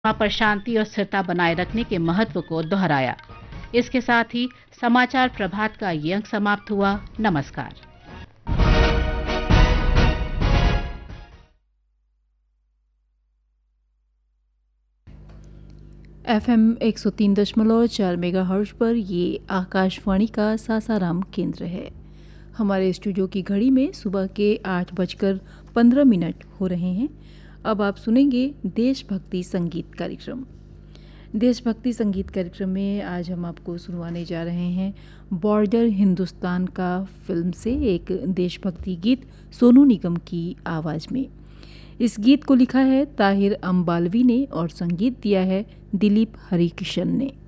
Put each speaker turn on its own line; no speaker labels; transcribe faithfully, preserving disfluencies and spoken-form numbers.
वहाँ पर शांति और स्थिरता बनाए रखने के महत्व को दोहराया। इसके साथ ही समाचार प्रभात का ये अंक समाप्त हुआ। नमस्कार।
एफएम एक सौ तीन दशमलव चार मेगाहर्ट्ज पर ये आकाशवाणी का सासाराम केंद्र है। हमारे स्टूडियो की घड़ी में सुबह के आठ बजकर पंद्रह मिनट हो रहे हैं। अब आप सुनेंगे देशभक्ति संगीत कार्यक्रम। देशभक्ति संगीत कार्यक्रम में आज हम आपको सुनवाने जा रहे हैं बॉर्डर हिंदुस्तान का फिल्म से एक देशभक्ति गीत सोनू निगम की आवाज़ में। इस गीत को लिखा है ताहिर अम्बालवी ने और संगीत दिया है दिलीप हरिकिशन ने।